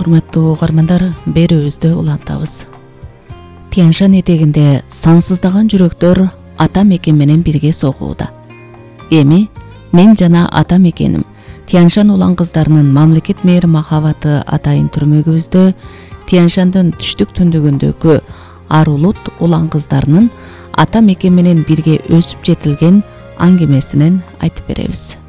урматтуу угармандар, берүүбүздү улантабыз. Тянь-Шань этегинде сансыздаган жүрөктөр ата мекен менен бирге согууда. Эми мен жана ата мекеним Тянь-Шань улан кыздарынын мамлекет мээри махабаты атайын түрмөгүбүздө Тянь-Шаньдын түштүк түндүгүндөгү Арулут улан кыздарынын ата мекен менен бирге өсүп жетилген аңгемесинен айтып беребиз.